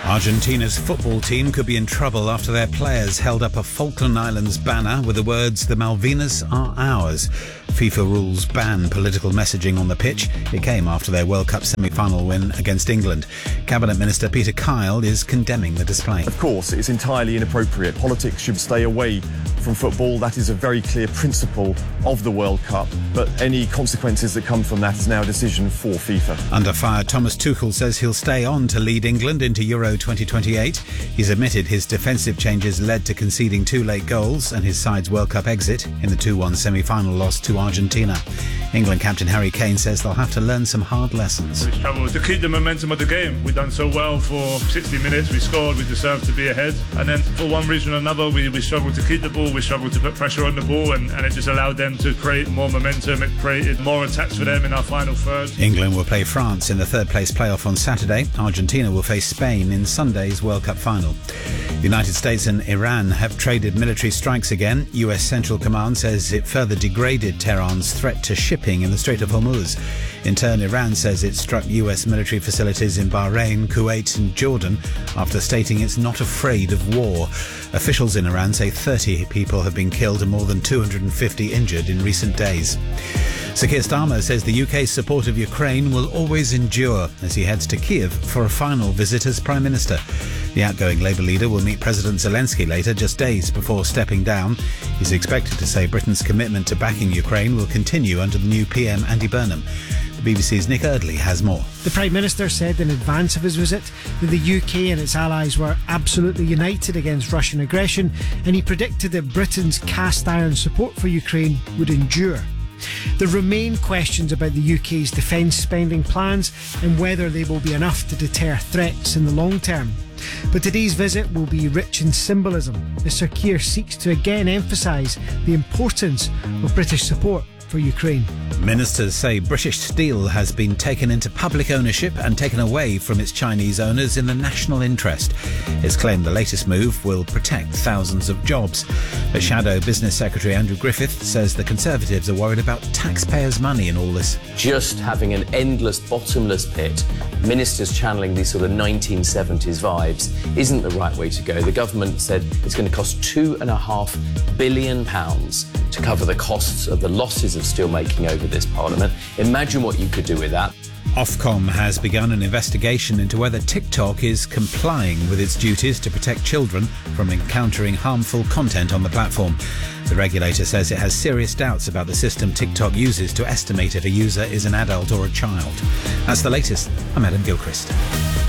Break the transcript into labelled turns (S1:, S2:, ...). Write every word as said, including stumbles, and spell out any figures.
S1: Argentina's football team could be in trouble after their players held up a Falkland Islands banner with the words, "The Malvinas are ours." FIFA rules ban political messaging on the pitch. It came after their World Cup semi-final win against England. Cabinet Minister Peter Kyle is condemning the display.
S2: Of course, it's entirely inappropriate. Politics should stay away from football. That is a very clear principle of the World Cup. But any consequences that come from that is now a decision for FIFA.
S1: Under fire, Thomas Tuchel says he'll stay on to lead England into Euro twenty twenty-eight. He's admitted his defensive changes led to conceding two late goals and his side's World Cup exit in the two one semi-final loss to Argentina. England captain Harry Kane says they'll have to learn some hard lessons.
S3: We struggled to keep the momentum of the game. We've done so well for sixty minutes. We scored, we deserved to be ahead. And then for one reason or another, we, we struggled to keep the ball. We struggled to put pressure on the ball, and, and it just allowed them to create more momentum. It created more attacks for them in our final third.
S1: England will play France in the third place playoff on Saturday. Argentina will face Spain in Sunday's World Cup final. The United States and Iran have traded military strikes again. U S Central Command says it further degraded Tehran's threat to shipping in the Strait of Hormuz. In turn, Iran says it struck U S military facilities in Bahrain, Kuwait and Jordan after stating it's not afraid of war. Officials in Iran say thirty people have been killed and more than two hundred fifty injured in recent days. Sir Keir Starmer says the U K's support of Ukraine will always endure as he heads to Kiev for a final visit as Prime Minister. The outgoing Labour leader will meet President Zelensky later, just days before stepping down. He's expected to say Britain's commitment to backing Ukraine will continue under the new P M Andy Burnham. The B B C's Nick Eardley has more.
S4: The Prime Minister said in advance of his visit that the U K and its allies were absolutely united against Russian aggression, and he predicted that Britain's cast iron support for Ukraine would endure. There remain questions about the U K's defence spending plans and whether they will be enough to deter threats in the long term. But today's visit will be rich in symbolism as Sir Keir seeks to again emphasise the importance of British support for Ukraine.
S1: Ministers say British Steel has been taken into public ownership and taken away from its Chinese owners in the national interest. It's claimed the latest move will protect thousands of jobs. But Shadow Business Secretary Andrew Griffith says the Conservatives are worried about taxpayers' money in all this.
S5: Just having an endless, bottomless pit, ministers channeling these sort of nineteen seventies vibes, isn't the right way to go. The government said it's going to cost two and a half billion pounds to cover the costs of the losses of steelmaking over this parliament. Imagine what you could do with that.
S1: Ofcom has begun an investigation into whether TikTok is complying with its duties to protect children from encountering harmful content on the platform. The regulator says it has serious doubts about the system TikTok uses to estimate if a user is an adult or a child. That's the latest. I'm Adam Gilchrist.